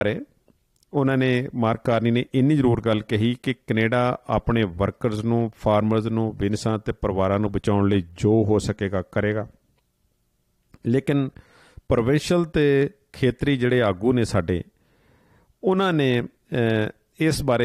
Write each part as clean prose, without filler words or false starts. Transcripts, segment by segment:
ਬਾਰੇ ਉਹਨਾਂ ਨੇ ਮਾਰਕ ਕਾਰਨੀ ਨੇ ਇੰਨੀ ਜ਼ਰੂਰ ਗੱਲ ਕਹੀ ਕਿ ਕੈਨੇਡਾ ਆਪਣੇ ਵਰਕਰਸ ਨੂੰ, ਫਾਰਮਰਸ ਨੂੰ, ਬਿਜ਼ਨਸਾਂ ਅਤੇ ਪਰਿਵਾਰਾਂ ਨੂੰ ਬਚਾਉਣ ਲਈ ਜੋ ਹੋ ਸਕੇਗਾ ਕਰੇਗਾ। ਲੇਕਿਨ ਪ੍ਰੋਵਿੰਸ਼ਲ ਅਤੇ ਖੇਤਰੀ ਜਿਹੜੇ ਆਗੂ ਨੇ ਸਾਡੇ, ਉਹਨਾਂ ਨੇ ਇਸ ਬਾਰੇ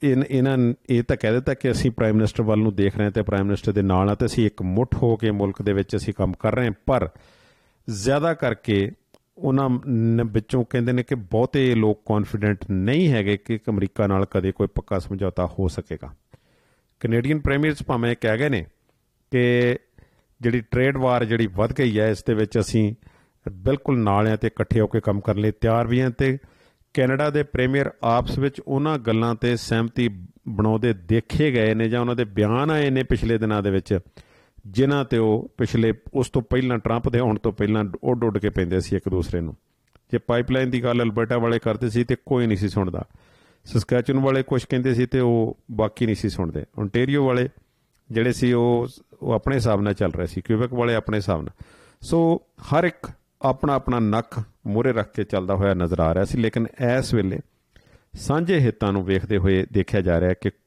ਇਹ ਤਾਂ ਕਹਿ ਦਿੱਤਾ ਕਿ ਅਸੀਂ ਪ੍ਰਾਈਮ ਮਿਨਿਸਟਰ ਵੱਲ ਨੂੰ ਦੇਖ ਰਹੇ ਹਾਂ ਅਤੇ ਪ੍ਰਾਈਮ ਮਿਨਿਸਟਰ ਦੇ ਨਾਲ ਹਾਂ ਅਤੇ ਅਸੀਂ ਇੱਕ ਮੁੱਠ ਹੋ ਕੇ ਮੁਲਕ ਦੇ ਵਿੱਚ ਅਸੀਂ ਕੰਮ ਕਰ ਰਹੇ ਹਾਂ। ਪਰ ਜ਼ਿਆਦਾ ਕਰਕੇ ਉਹਨਾਂ ਵਿੱਚੋਂ ਕਹਿੰਦੇ ਨੇ ਕਿ ਬਹੁਤੇ ਲੋਕ ਕੌਨਫੀਡੈਂਟ ਨਹੀਂ ਹੈਗੇ ਕਿ ਅਮਰੀਕਾ ਨਾਲ ਕਦੇ ਕੋਈ ਪੱਕਾ ਸਮਝੌਤਾ ਹੋ ਸਕੇਗਾ। ਕੈਨੇਡੀਅਨ ਪ੍ਰੀਮੀਅਰਸ ਭਾਵੇਂ ਕਹਿ ਗਏ ਨੇ ਕਿ ਜਿਹੜੀ ਟਰੇਡ ਵਾਰ ਜਿਹੜੀ ਵੱਧ ਗਈ ਹੈ, ਇਸ ਦੇ ਵਿੱਚ ਅਸੀਂ ਬਿਲਕੁਲ ਨਾਲ ਹਾਂ ਅਤੇ ਇਕੱਠੇ ਹੋ ਕੇ ਕੰਮ ਕਰਨ ਲਈ ਤਿਆਰ ਵੀ ਹਾਂ। ਅਤੇ ਕੈਨੇਡਾ ਦੇ ਪ੍ਰੀਮੀਅਰ ਆਪਸ ਵਿੱਚ ਉਹਨਾਂ ਗੱਲਾਂ 'ਤੇ ਸਹਿਮਤੀ ਬਣਾਉਂਦੇ ਦੇਖੇ ਗਏ ਨੇ ਜਾਂ ਉਹਨਾਂ ਦੇ ਬਿਆਨ ਆਏ ਨੇ ਪਿਛਲੇ ਦਿਨਾਂ ਦੇ ਵਿੱਚ, ਜਿਨ੍ਹਾਂ 'ਤੇ ਉਹ ਪਿਛਲੇ ਉਸ ਤੋਂ ਪਹਿਲਾਂ ਟਰੰਪ ਦੇ ਆਉਣ ਤੋਂ ਪਹਿਲਾਂ ਉੱਡ ਉੱਡ ਕੇ ਪੈਂਦੇ ਸੀ ਇੱਕ ਦੂਸਰੇ ਨੂੰ। ਜੇ ਪਾਈਪਲਾਈਨ ਦੀ ਗੱਲ ਅਲਬਰਟਾ ਵਾਲੇ ਕਰਦੇ ਸੀ ਅਤੇ ਕੋਈ ਨਹੀਂ ਸੀ ਸੁਣਦਾ, ਸਸਕੈਚੁਨ ਵਾਲੇ ਕੁਛ ਕਹਿੰਦੇ ਸੀ ਅਤੇ ਉਹ ਬਾਕੀ ਨਹੀਂ ਸੀ ਸੁਣਦੇ, ਓਨਟੇਰੀਓ ਵਾਲੇ ਜਿਹੜੇ ਸੀ ਉਹ ਆਪਣੇ ਹਿਸਾਬ ਨਾਲ ਚੱਲ ਰਹੇ ਸੀ, ਕਿਊਬੈਕ ਵਾਲੇ ਆਪਣੇ ਹਿਸਾਬ ਨਾਲ। ਸੋ ਹਰ ਇੱਕ ਆਪਣਾ ਆਪਣਾ ਨੱਕ ਮੂਹਰੇ ਰੱਖ ਕੇ ਚੱਲਦਾ ਹੋਇਆ ਨਜ਼ਰ ਆ ਰਿਹਾ ਸੀ। ਲੇਕਿਨ ਇਸ ਵੇਲੇ ਸਾਂਝੇ ਹਿੱਤਾਂ ਨੂੰ ਵੇਖਦੇ ਹੋਏ ਦੇਖਿਆ ਜਾ ਰਿਹਾ ਕਿ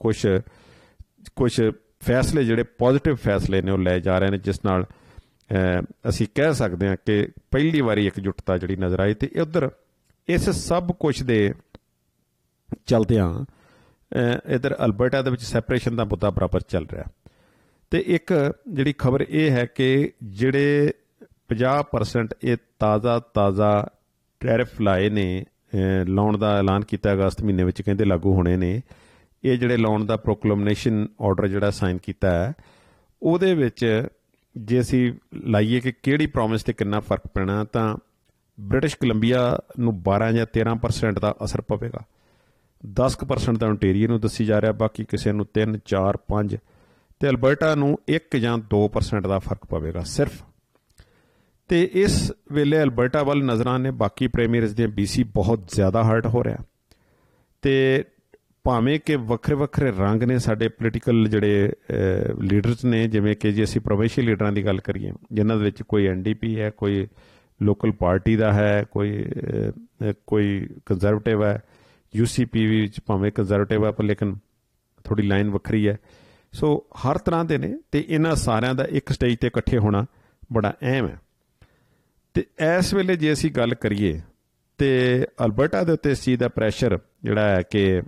ਕੁਛ ਫੈਸਲੇ ਜਿਹੜੇ ਪੋਜ਼ੀਟਿਵ ਫੈਸਲੇ ਨੇ ਉਹ ਲਏ ਜਾ ਰਹੇ ਨੇ, ਜਿਸ ਨਾਲ ਅਸੀਂ ਕਹਿ ਸਕਦੇ ਹਾਂ ਕਿ ਪਹਿਲੀ ਵਾਰੀ ਇਕਜੁੱਟਤਾ ਜਿਹੜੀ ਨਜ਼ਰ ਆਈ। ਅਤੇ ਉੱਧਰ ਇਸ ਸਭ ਕੁਛ ਦੇ ਚਲਦਿਆਂ ਇੱਧਰ ਅਲਬਰਟਾ ਦੇ ਵਿੱਚ ਸੈਪਰੇਸ਼ਨ ਦਾ ਮੁੱਦਾ ਬਰਾਬਰ ਚੱਲ ਰਿਹਾ। ਅਤੇ ਇੱਕ ਜਿਹੜੀ ਖਬਰ ਇਹ ਹੈ ਕਿ ਜਿਹੜੇ 50% ਇਹ ਤਾਜ਼ਾ ਟੈਰਿਫ ਲਾਏ ਨੇ, ਲਾਉਣ ਦਾ ਐਲਾਨ ਕੀਤਾ ਅਗਸਤ ਮਹੀਨੇ ਵਿੱਚ, ਕਹਿੰਦੇ ਲਾਗੂ ਹੋਣੇ ਨੇ। ਇਹ ਜਿਹੜੇ ਲਾਉਣ ਦਾ ਪ੍ਰੋਕਲੇਮਨੇਸ਼ਨ ਆਰਡਰ ਜਿਹੜਾ ਸਾਈਨ ਕੀਤਾ ਹੈ, ਉਹਦੇ ਵਿੱਚ ਜੇ ਅਸੀਂ ਲਾਈਏ ਕਿ ਕਿਹੜੀ ਪ੍ਰੋਮਿਸ 'ਤੇ ਕਿੰਨਾ ਫਰਕ ਪੈਣਾ, ਤਾਂ ਬ੍ਰਿਟਿਸ਼ ਕੋਲੰਬੀਆ ਨੂੰ 12 ਜਾਂ 13% ਦਾ ਅਸਰ ਪਵੇਗਾ, 10% ਤਾਂ ਓਨਟੇਰੀਓ ਨੂੰ ਦੱਸੀ ਜਾ ਰਿਹਾ, ਬਾਕੀ ਕਿਸੇ ਨੂੰ 3, 4, 5 ਅਤੇ ਅਲਬਰਟਾ ਨੂੰ 1 ਜਾਂ 2% ਦਾ ਫਰਕ ਪਵੇਗਾ ਸਿਰਫ। ਅਤੇ ਇਸ ਵੇਲੇ ਅਲਬਰਟਾ ਵੱਲ ਨਜ਼ਰਾਂ ਨੇ ਬਾਕੀ ਪ੍ਰੀਮੀਅਰਸ ਦੀਆਂ। BC ਬਹੁਤ ਜ਼ਿਆਦਾ ਹਰਟ ਹੋ ਰਿਹਾ। ਅਤੇ ਭਾਵੇਂ ਕਿ ਵੱਖਰੇ ਵੱਖਰੇ ਰੰਗ ਨੇ ਸਾਡੇ ਪੋਲੀਟੀਕਲ ਜਿਹੜੇ ਲੀਡਰਸ ਨੇ, ਜਿਵੇਂ ਕਿ ਜੇ ਅਸੀਂ ਪ੍ਰੋਵਿੰਸ਼ੀਅਲ ਲੀਡਰਾਂ ਦੀ ਗੱਲ ਕਰੀਏ, ਜਿਨ੍ਹਾਂ ਦੇ ਵਿੱਚ ਕੋਈ NDP ਹੈ, ਕੋਈ ਲੋਕਲ ਪਾਰਟੀ ਦਾ ਹੈ, ਕੋਈ ਕੰਜ਼ਰਵੇਟਿਵ ਹੈ, UCP ਵਿੱਚ ਭਾਵੇਂ ਕੰਜ਼ਰਵੇਟਿਵ ਹੈ ਪਰ ਲੇਕਿਨ ਥੋੜ੍ਹੀ ਲਾਈਨ ਵੱਖਰੀ ਹੈ। ਸੋ ਹਰ ਤਰ੍ਹਾਂ ਦੇ ਨੇ ਅਤੇ ਇਹਨਾਂ ਸਾਰਿਆਂ ਦਾ ਇੱਕ ਸਟੇਜ 'ਤੇ ਇਕੱਠੇ ਹੋਣਾ ਬੜਾ ਅਹਿਮ ਹੈ। ਅਤੇ ਇਸ ਵੇਲੇ ਜੇ ਅਸੀਂ ਗੱਲ ਕਰੀਏ ਅਤੇ ਅਲਬਰਟਾ ਦੇ ਉੱਤੇ ਇਸ ਚੀਜ਼ ਦਾ ਪ੍ਰੈਸ਼ਰ ਜਿਹੜਾ ਹੈ ਕਿ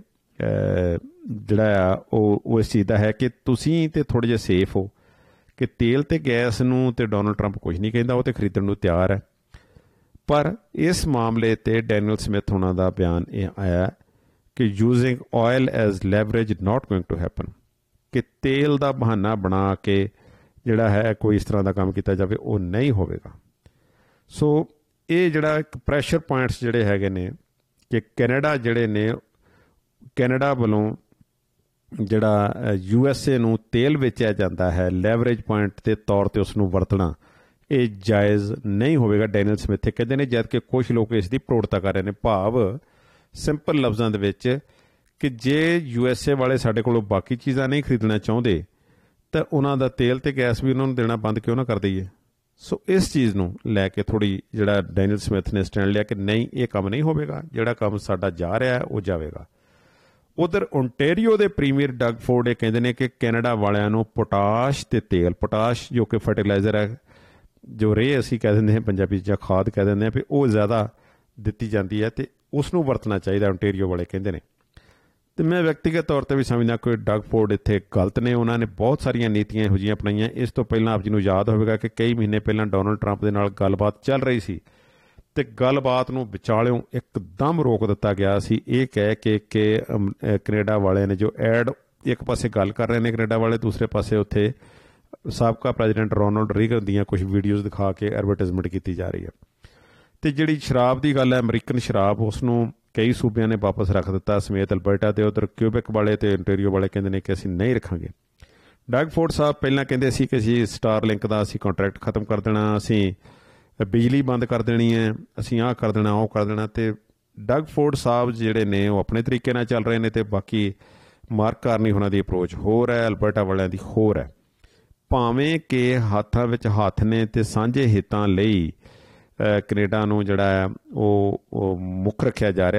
ਉਹ ਇਸ ਚੀਜ਼ ਦਾ ਹੈ ਕਿ ਤੁਸੀਂ ਤਾਂ ਥੋੜ੍ਹੇ ਜਿਹੇ ਸੇਫ ਹੋ, ਕਿ ਤੇਲ ਅਤੇ ਗੈਸ ਨੂੰ ਅਤੇ ਡੋਨਲਡ ਟਰੰਪ ਕੁਝ ਨਹੀਂ ਕਹਿੰਦਾ, ਉਹ ਤਾਂ ਖਰੀਦਣ ਨੂੰ ਤਿਆਰ ਹੈ। ਪਰ ਇਸ ਮਾਮਲੇ 'ਤੇ ਡੈਨੀਅਲ ਸਮਿਥ ਹੋਣਾ ਦਾ ਬਿਆਨ ਇਹ ਆਇਆ ਕਿ using oil as leverage not going to happen, ਕਿ ਤੇਲ ਦਾ ਬਹਾਨਾ ਬਣਾ ਕੇ ਜਿਹੜਾ ਹੈ ਕੋਈ ਇਸ ਤਰ੍ਹਾਂ ਦਾ ਕੰਮ ਕੀਤਾ ਜਾਵੇ, ਉਹ ਨਹੀਂ ਹੋਵੇਗਾ। ਸੋ ਇਹ ਜਿਹੜਾ ਇੱਕ ਪ੍ਰੈਸ਼ਰ ਪੁਆਇੰਟਸ ਜਿਹੜੇ ਹੈਗੇ ਨੇ ਕਿ ਕੈਨੇਡਾ ਵੱਲੋਂ ਜਿਹੜਾ USA ਨੂੰ ਤੇਲ ਵੇਚਿਆ ਜਾਂਦਾ ਹੈ, ਲੈਵਰੇਜ ਪੁਆਇੰਟ ਦੇ ਤੌਰ 'ਤੇ ਉਸ ਨੂੰ ਵਰਤਣਾ ਇਹ ਜਾਇਜ਼ ਨਹੀਂ ਹੋਵੇਗਾ, ਡੈਨੀਅਲ ਸਮਿਥ ਇਹ ਕਹਿੰਦੇ ਨੇ। ਜਦ ਕਿ ਕੁਛ ਲੋਕ ਇਸ ਦੀ ਪ੍ਰੋੜਤਾ ਕਰ ਰਹੇ ਨੇ, ਭਾਵ ਸਿੰਪਲ ਲਫ਼ਜ਼ਾਂ ਦੇ ਵਿੱਚ ਕਿ ਜੇ USA ਵਾਲੇ ਸਾਡੇ ਕੋਲੋਂ ਬਾਕੀ ਚੀਜ਼ਾਂ ਨਹੀਂ ਖਰੀਦਣਾ ਚਾਹੁੰਦੇ ਤਾਂ ਉਹਨਾਂ ਦਾ ਤੇਲ ਅਤੇ ਗੈਸ ਵੀ ਉਹਨਾਂ ਨੂੰ ਦੇਣਾ ਬੰਦ ਕਿਉਂ ਨਾ ਕਰ ਦਈਏ। ਸੋ ਇਸ ਚੀਜ਼ ਨੂੰ ਲੈ ਕੇ ਥੋੜ੍ਹੀ ਜਿਹੜਾ ਡੈਨੀਅਲ ਸਮਿਥ ਨੇ ਸਟੈਂਡ ਲਿਆ ਕਿ ਨਹੀਂ, ਇਹ ਕੰਮ ਨਹੀਂ ਹੋਵੇਗਾ, ਜਿਹੜਾ ਕੰਮ ਸਾਡਾ ਜਾ ਰਿਹਾ ਉਹ ਜਾਵੇਗਾ। ਉੱਧਰ ਓਨਟੇਰੀਓ ਦੇ ਪ੍ਰੀਮੀਅਰ ਡਗ ਫੋਰਡ ਇਹ ਕਹਿੰਦੇ ਨੇ ਕਿ ਕੈਨੇਡਾ ਵਾਲਿਆਂ ਨੂੰ ਪੋਟਾਸ਼ ਅਤੇ ਤੇਲ, ਪੋਟਾਸ਼ ਜੋ ਕਿ ਫਰਟੀਲਾਈਜ਼ਰ ਹੈ, ਜੋ ਰੇਹ ਅਸੀਂ ਕਹਿ ਦਿੰਦੇ ਹਾਂ ਪੰਜਾਬੀ 'ਚ ਜਾਂ ਖਾਦ ਕਹਿ ਦਿੰਦੇ ਹਾਂ, ਵੀ ਉਹ ਜ਼ਿਆਦਾ ਦਿੱਤੀ ਜਾਂਦੀ ਹੈ ਅਤੇ ਉਸ ਨੂੰ ਵਰਤਣਾ ਚਾਹੀਦਾ, ਓਨਟੇਰੀਓ ਵਾਲੇ ਕਹਿੰਦੇ ਨੇ। ਅਤੇ ਮੈਂ ਵਿਅਕਤੀਗਤ ਤੌਰ 'ਤੇ ਵੀ ਸਮਝਦਾ ਕਿ ਡਗ ਫੋਰਡ ਇੱਥੇ ਗਲਤ ਨੇ। ਉਹਨਾਂ ਨੇ ਬਹੁਤ ਸਾਰੀਆਂ ਨੀਤੀਆਂ ਇਹੋ ਜਿਹੀਆਂ ਅਪਣਾਈਆਂ। ਇਸ ਤੋਂ ਪਹਿਲਾਂ ਆਪ ਜੀ ਨੂੰ ਯਾਦ ਹੋਵੇਗਾ ਕਿ ਕਈ ਮਹੀਨੇ ਪਹਿਲਾਂ ਡੋਨਲਡ ਟਰੰਪ ਦੇ ਨਾਲ ਗੱਲਬਾਤ ਚੱਲ ਰਹੀ ਸੀ ਅਤੇ ਗੱਲਬਾਤ ਨੂੰ ਵਿਚਾਲਿਓਂ ਇੱਕਦਮ ਰੋਕ ਦਿੱਤਾ ਗਿਆ ਸੀ, ਇਹ ਕਹਿ ਕੇ ਕਿ ਕੈਨੇਡਾ ਵਾਲਿਆਂ ਨੇ ਜੋ ਇੱਕ ਪਾਸੇ ਗੱਲ ਕਰ ਰਹੇ ਨੇ ਕੈਨੇਡਾ ਵਾਲੇ, ਦੂਸਰੇ ਪਾਸੇ ਉੱਥੇ ਸਾਬਕਾ ਪ੍ਰੈਜ਼ੀਡੈਂਟ ਰੋਨਾਲਡ ਰੀਗਨ ਦੀਆਂ ਕੁਝ ਵੀਡੀਓਜ਼ ਦਿਖਾ ਕੇ ਐਡਵਰਟਾਈਜ਼ਮੈਂਟ ਕੀਤੀ ਜਾ ਰਹੀ ਹੈ। ਅਤੇ ਜਿਹੜੀ ਸ਼ਰਾਬ ਦੀ ਗੱਲ ਹੈ, ਅਮਰੀਕਨ ਸ਼ਰਾਬ, ਉਸ ਨੂੰ ਕਈ ਸੂਬਿਆਂ ਨੇ ਵਾਪਸ ਰੱਖ ਦਿੱਤਾ ਸਮੇਤ ਅਲਬਰਟਾ। ਅਤੇ ਉੱਧਰ ਕਿਊਬੈਕ ਵਾਲੇ ਅਤੇ ਓਨਟੇਰੀਓ ਵਾਲੇ ਕਹਿੰਦੇ ਨੇ ਕਿ ਅਸੀਂ ਨਹੀਂ ਰੱਖਾਂਗੇ। ਡਗ ਫੋਰਡ ਸਾਹਿਬ ਪਹਿਲਾਂ ਕਹਿੰਦੇ ਸੀ ਕਿ ਅਸੀਂ ਸਟਾਰਲਿੰਕ ਦਾ ਅਸੀਂ ਕੰਟਰੈਕਟ ਖਤਮ ਕਰ ਦੇਣਾ, ਅਸੀਂ ਬਿਜਲੀ ਬੰਦ ਕਰ ਦੇਣੀ ਹੈ, ਅਸੀਂ ਆਹ ਕਰ ਦੇਣਾ, ਉਹ ਕਰ ਦੇਣਾ। ਅਤੇ ਡਗ ਫੋਰਡ ਸਾਹਿਬ ਜਿਹੜੇ ਨੇ ਉਹ ਆਪਣੇ ਤਰੀਕੇ ਨਾਲ ਚੱਲ ਰਹੇ ਨੇ ਅਤੇ ਬਾਕੀ ਮਾਰਕ ਕਾਰਨੀ ਉਹਨਾਂ ਦੀ ਅਪਰੋਚ ਹੋਰ ਹੈ, ਅਲਬਰਟਾ ਵਾਲਿਆਂ ਦੀ ਹੋਰ ਹੈ। ਭਾਵੇਂ ਕਿ ਹੱਥਾਂ ਵਿੱਚ ਹੱਥ ਨੇ ਅਤੇ ਸਾਂਝੇ ਹਿੱਤਾਂ ਲਈ ਕੈਨੇਡਾ ਨੂੰ ਜਿਹੜਾ ਹੈ ਉਹ ਮੁੱਖ ਰੱਖਿਆ ਜਾ ਰਿਹਾ।